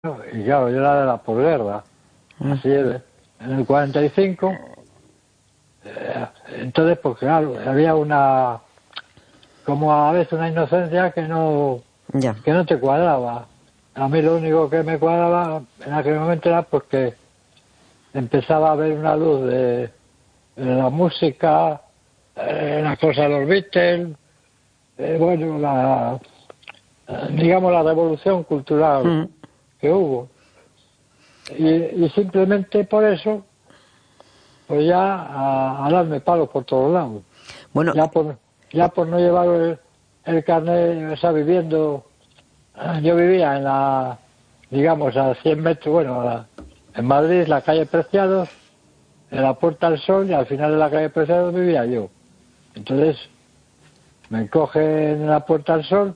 y claro, yo era de la posguerra, así es, en el 45, entonces pues claro, había como a veces una inocencia que no te cuadraba. A mí lo único que me cuadraba en aquel momento era porque empezaba a ver una luz de la música, las cosas de los Beatles, bueno, digamos la revolución cultural que hubo. Y simplemente por eso, pues ya a darme palos por todos lados. Bueno, ya por no llevar el carnet, o sea, viviendo, yo vivía digamos, a 100 metros, bueno, en Madrid, la calle Preciados, en la Puerta del Sol, y al final de la calle Preciados vivía yo. Entonces, me cogen en la Puerta del Sol,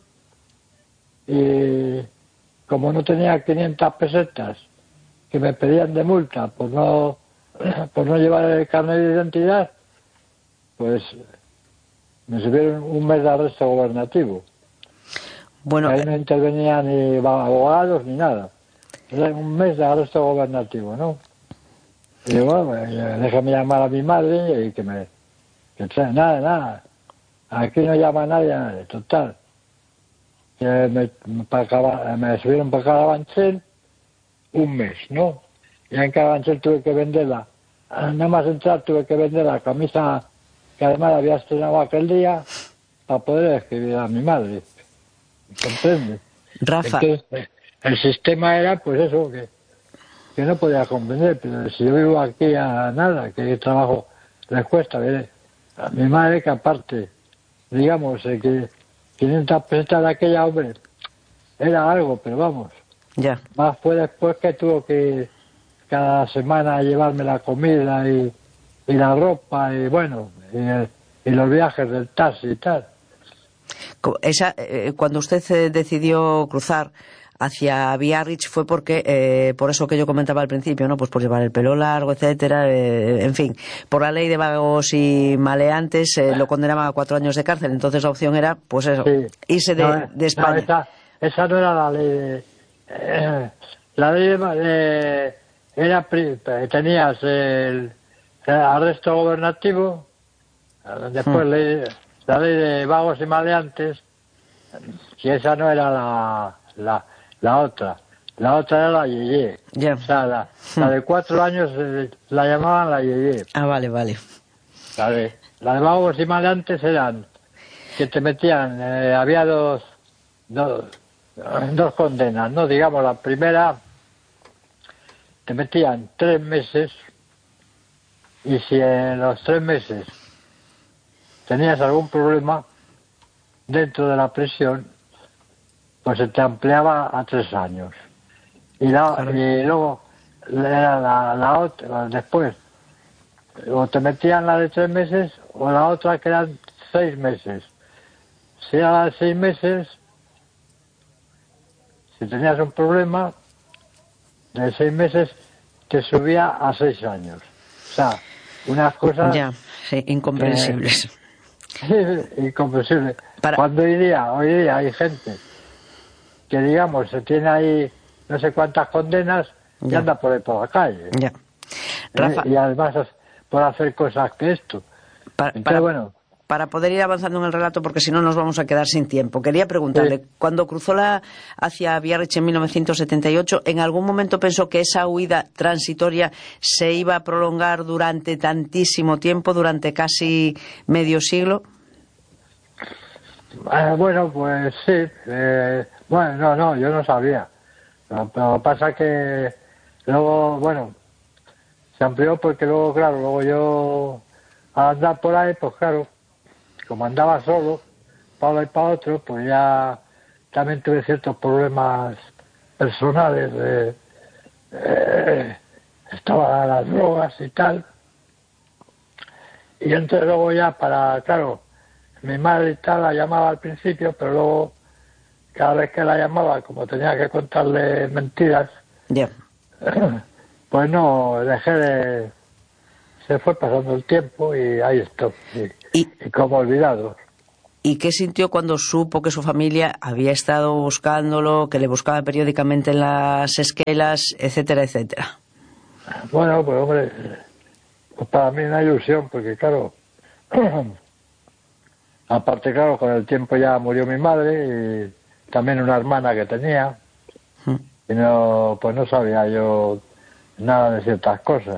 y como no tenía 500 pesetas que me pedían de multa por no llevar el carnet de identidad, pues me subieron un mes de arresto gubernativo. Bueno, ahí no intervenían ni abogados ni nada. Era un mes de arresto gubernativo, ¿no? Y bueno, déjame llamar a mi madre y que nada, aquí no llama a nadie, total. Que me subieron para Carabanchel un mes, ¿no? Ya en Carabanchel tuve que venderla. Nada más entrar tuve que vender la camisa que además había estrenado aquel día para poder escribir a mi madre. ¿Comprende? Rafa. Entonces, el sistema era pues eso, que no podía comprender, pero si yo vivo aquí a nada, que trabajo les cuesta, ¿verdad? A mi madre que aparte, digamos, que 500 pesetas de aquella, hombre, era algo, pero vamos. Ya. Más fue después que tuvo que cada semana llevarme la comida y la ropa y bueno, y los viajes del taxi y tal. Cuando usted decidió cruzar hacia Biarritz fue porque, por eso que yo comentaba al principio, ¿no? Pues por llevar el pelo largo, etcétera, en fin, por la ley de vagos y maleantes lo condenaban a 4 años de cárcel, entonces la opción era, pues eso, sí. irse de España. No, esa no era la ley la ley tenías el arresto gubernativo, después la ley de vagos y maleantes, y esa no era la otra. La otra era la Yeye. Yeah. O sea, la de 4 años la llamaban la Yeye. Ah, vale. La de vagos y maleantes eran que te metían, había dos condenas, ¿no? Digamos, la primera te metían 3 meses y si en los 3 meses tenías algún problema dentro de la prisión, pues se te ampliaba a 3 años. Y luego era la otra, después, o te metían la de 3 meses o la otra que eran 6 meses. Si era la de 6 meses, si tenías un problema, de 6 meses te subía a 6 años. O sea, unas cosas... Ya, sí, incomprensibles. Incomprensible. Cuando hoy día hay gente que, digamos, se tiene ahí no sé cuántas condenas y anda por ahí por la calle. Ya. Rafa, y además por hacer cosas que esto. Para poder ir avanzando en el relato, porque si no nos vamos a quedar sin tiempo, quería preguntarle, cuando cruzó hacia Biarritz en 1978, ¿en algún momento pensó que esa huida transitoria se iba a prolongar durante tantísimo tiempo, durante casi medio siglo? Bueno, pues sí. Bueno, no, yo no sabía. Pero lo que pasa es que luego, bueno, se amplió porque luego yo, al andar por ahí, pues claro, como andaba solo, para uno y para otro, pues ya también tuve ciertos problemas personales. Estaban las drogas y tal. Y entonces luego ya claro, mi madre y tal la llamaba al principio, pero luego cada vez que la llamaba, como tenía que contarle mentiras, pues no, se fue pasando el tiempo y ahí estoy, y como olvidado. ¿Y qué sintió cuando supo que su familia había estado buscándolo, que le buscaba periódicamente en las esquelas, etcétera, etcétera? Bueno, pues hombre, pues para mí una ilusión, porque claro, aparte claro, con el tiempo ya murió mi madre y también una hermana que tenía, y no, pues no sabía yo nada de ciertas cosas.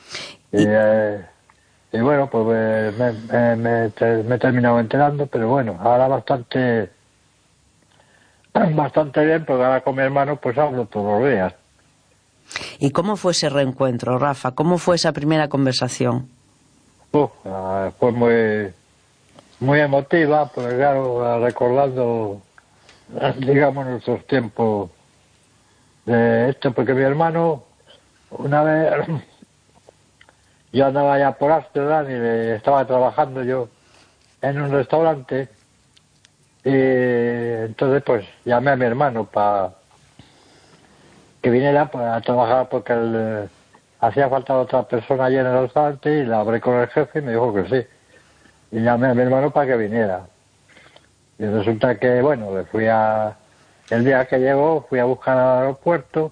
Y bueno, pues me he terminado enterando, pero bueno, ahora bastante bien, porque ahora con mi hermano pues hablo todos los días. ¿Y cómo fue ese reencuentro, Rafa? ¿Cómo fue esa primera conversación? Fue muy emotiva, porque claro, recordando, digamos, nuestros tiempos de esto, porque mi hermano, una vez, yo andaba ya por Ámsterdam y estaba trabajando yo en un restaurante, y entonces pues llamé a mi hermano para que viniera a trabajar, porque hacía falta otra persona allí en el restaurante, y la hablé con el jefe y me dijo que sí. Y llamé a mi hermano para que viniera. Y resulta que, bueno, el día que llegó, fui a buscar al aeropuerto,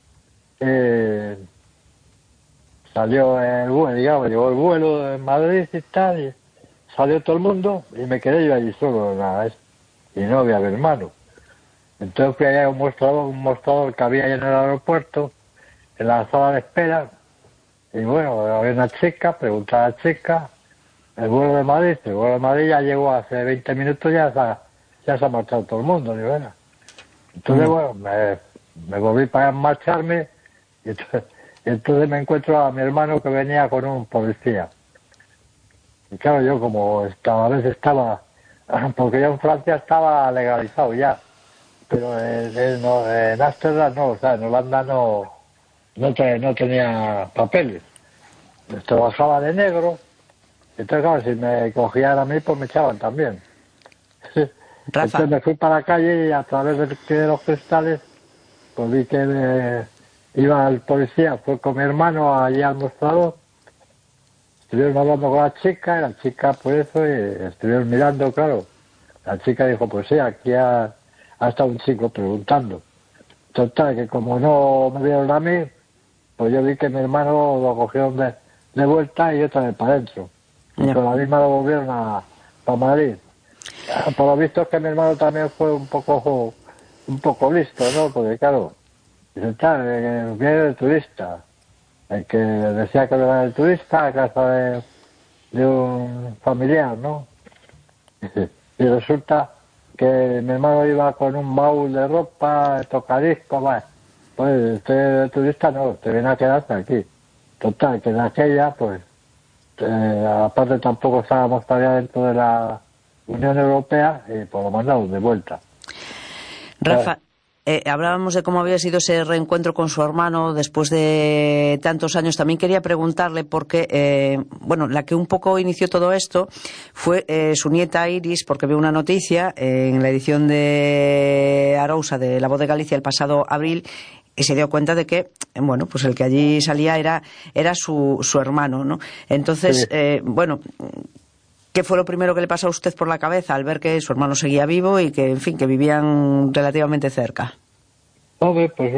salió el vuelo, digamos, llegó el vuelo de Madrid y tal, y salió todo el mundo, y me quedé yo allí solo, y no había a mi hermano. Entonces fui allá a un mostrador que había ahí en el aeropuerto, en la sala de espera, y bueno, había una chica, pregunté a la chica, el vuelo de Madrid ya llegó hace 20 minutos, ya se ha marchado todo el mundo, ni verdad. Entonces, bueno, me volví para marcharme, y entonces me encuentro a mi hermano que venía con un policía. Y claro, yo como a veces estaba, porque yo en Francia estaba legalizado ya, pero en Ámsterdam no, o sea, en Holanda no tenía papeles. Trabajaba de negro, entonces claro, si me cogían a mí, pues me echaban también. Rafa. Entonces me fui para la calle y a través de los cristales, pues vi que iba el policía, fue con mi hermano allí al mostrador, estuvieron hablando con la chica, y la chica pues eso, y estuvieron mirando, claro. La chica dijo, pues sí, aquí ha estado un chico preguntando. Total, que como no me vieron a mí, pues yo vi que mi hermano lo cogieron de vuelta y otra vez para adentro. Y con la misma lo volvieron para Madrid. Por lo visto es que mi hermano también fue un poco listo, ¿no? Porque claro, dice, viene de turista. El que decía que era de turista a casa de un familiar, ¿no? Y resulta que mi hermano iba con un baúl de ropa, tocadiscos, pues usted de turista no, usted viene a quedarse aquí. Total, que en aquella, pues, aparte tampoco estábamos todavía dentro de la Unión Europea, y pues lo mandamos de vuelta. Rafa, hablábamos de cómo había sido ese reencuentro con su hermano después de tantos años. También quería preguntarle porque, la que un poco inició todo esto fue su nieta Iris, porque vio una noticia en la edición de Arousa de La Voz de Galicia el pasado abril, y se dio cuenta de que, pues el que allí salía era su hermano, ¿no? Entonces, sí. ¿Qué fue lo primero que le pasó a usted por la cabeza al ver que su hermano seguía vivo y que, en fin, que vivían relativamente cerca? Hombre, pues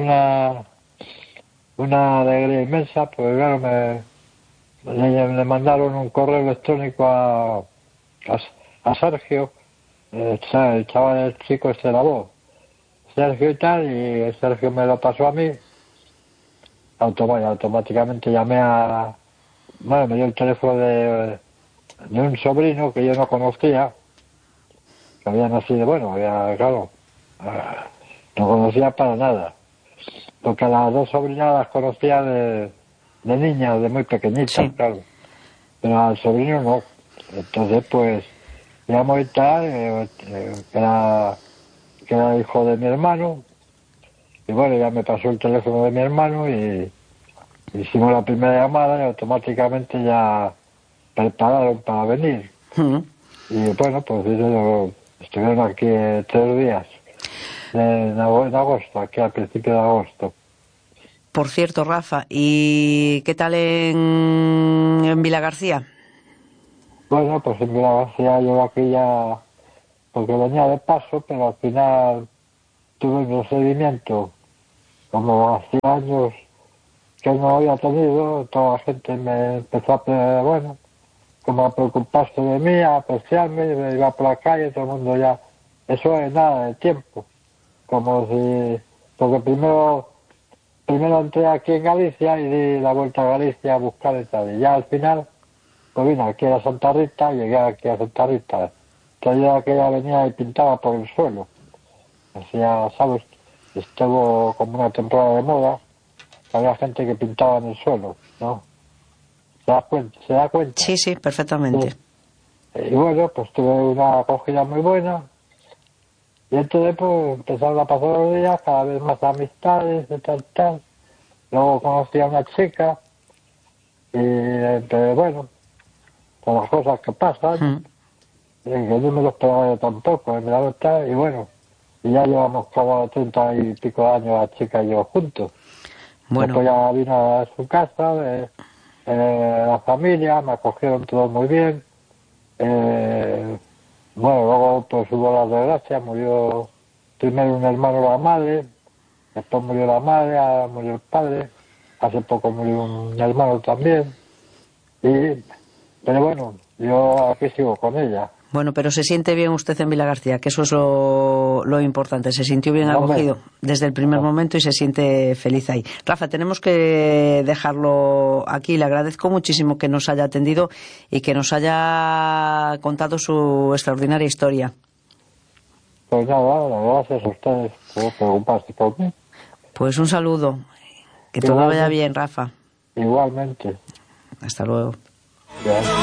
una alegría inmensa, pues claro, le mandaron un correo electrónico a Sergio, el chaval, el chico este de La Voz, Sergio y tal, y Sergio me lo pasó a mí. Automáticamente llamé me dio el teléfono de un sobrino que yo no conocía, que había nacido, claro, no conocía para nada, porque a las dos sobrinas las conocía de niñas, de muy pequeñitas, sí. Claro, pero al sobrino no. Entonces pues llamo y tal, que era hijo de mi hermano, y ya me pasó el teléfono de mi hermano y hicimos la primera llamada y automáticamente ya prepararon para venir. Y pues ellos estuvieron aquí 3 días en agosto, aquí al principio de agosto. Por cierto, Rafa, ¿y qué tal en Vilagarcía? Pues en Vilagarcía llevo aquí ya porque venía de paso, pero al final tuve un procedimiento como hacía años que no había tenido. Toda la gente me empezó como a preocuparse de mí, a apreciarme, me iba por la calle, todo el mundo ya, eso es nada de tiempo, porque primero entré aquí en Galicia y di la vuelta a Galicia a buscar y tal, y ya al final, pues vine aquí a Santa Rita, llegué aquí a Santa Rita, que ella venía y pintaba por el suelo, hacía, ¿sabes? Estuvo como una temporada de moda, había gente que pintaba en el suelo, ¿no? ¿Se da cuenta? Sí, sí, perfectamente. Sí. Y bueno, pues tuve una acogida muy buena, y entonces pues empezaron a pasar los días, cada vez más amistades, y tal. Luego conocí a una chica, y bueno, con las cosas que pasan, y que no me lo esperaba yo tampoco, me la verdad, y bueno, y ya llevamos como 30 y pico de años la chica y yo juntos. Bueno. Después ya vino a su casa, la familia, me acogieron todos muy bien. Bueno, luego pues hubo la desgracia, murió primero un hermano de la madre, después murió la madre, ahora murió el padre, hace poco murió un hermano también, pero bueno, yo aquí sigo con ella. Bueno, pero se siente bien usted en Vilagarcía, que eso es lo importante. Se sintió bien acogido desde el primer momento y se siente feliz ahí. Rafa, tenemos que dejarlo aquí. Le agradezco muchísimo que nos haya atendido y que nos haya contado su extraordinaria historia. Pues nada, gracias a ustedes por preocuparse por mí. Pues un saludo. Que todo vaya bien, Rafa. Igualmente. Hasta luego. Ya.